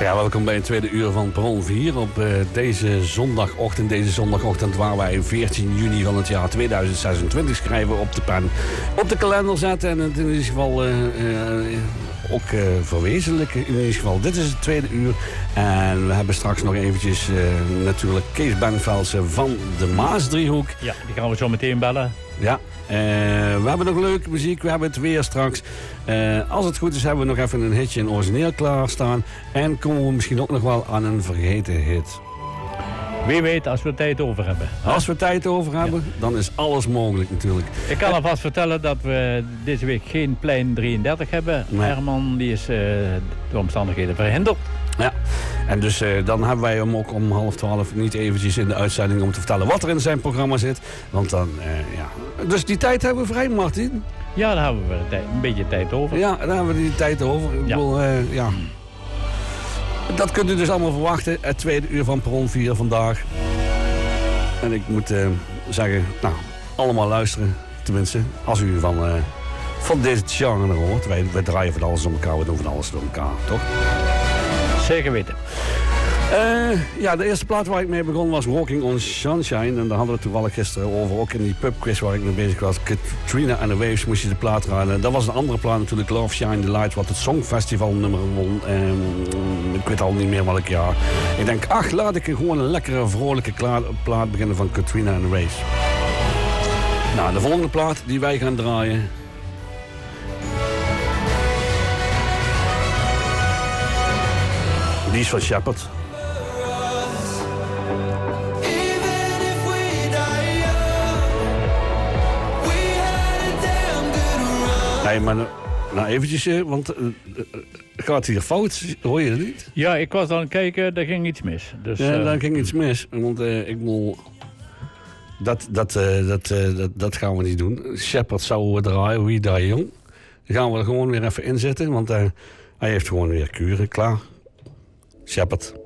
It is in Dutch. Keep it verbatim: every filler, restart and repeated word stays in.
Ja, welkom bij het tweede uur van Perron vier op uh, deze zondagochtend. Deze zondagochtend waar wij veertien juni van het jaar tweeduizend zesentwintig schrijven op de pen. Op de kalender zetten en het in ieder geval uh, uh, ook uh, verwezenlijken. In ieder geval, dit is het tweede uur. En we hebben straks nog eventjes uh, natuurlijk Kees Benveldse van de Maasdriehoek. Ja, die gaan we zo meteen bellen. Ja. Uh, we hebben nog leuke muziek, we hebben het weer straks. Uh, als het goed is hebben we nog even een hitje in origineel klaarstaan. En komen we misschien ook nog wel aan een vergeten hit. Wie weet, als we tijd over hebben. Als we tijd over hebben, ja. Dan is alles mogelijk natuurlijk. Ik kan alvast vertellen dat we deze week geen plein drieëndertig hebben. Nee. Herman die is uh, door omstandigheden verhinderd. Ja, en dus uh, dan hebben wij hem ook om half twaalf niet eventjes in de uitzending om te vertellen wat er in zijn programma zit. Want dan, uh, ja. Dus die tijd hebben we vrij, Martin. Ja, daar hebben we een, tijd, een beetje tijd over. Ja, daar hebben we die tijd over. Ik ja. bedoel, uh, ja. Dat kunt u dus allemaal verwachten. Het tweede uur van Perron vier vandaag. En ik moet uh, zeggen, nou, allemaal luisteren. Tenminste, als u van, uh, van dit genre hoort. Wij, wij draaien van alles om elkaar, we doen van alles door elkaar, toch? Zeker weten. Uh, ja, de eerste plaat waar ik mee begon was Walking on Sunshine. En daar hadden we het toevallig gisteren over. Ook in die pubquiz waar ik mee bezig was. Katrina and the Waves moest je de plaat raden. Dat was een andere plaat natuurlijk. Love Shine the Light. Wat het Songfestival nummer won. Um, ik weet al niet meer welk jaar. Ik denk, ach, laat ik gewoon een lekkere, vrolijke plaat beginnen van Katrina and the Waves. Nou, de volgende plaat die wij gaan draaien. Die is van Shepard. Nee, maar nou eventjes, want uh, gaat hier fout? Hoor je het niet? Ja, ik was aan het kijken, daar ging iets mis. Dus, ja, uh... daar ging iets mis. Want uh, ik moet... Dat, dat, uh, dat, uh, dat, dat gaan we niet doen. Shepard zou draaien, wie daar jong. Dan gaan we er gewoon weer even inzetten, want uh, hij heeft gewoon weer kuren klaar. Shepard.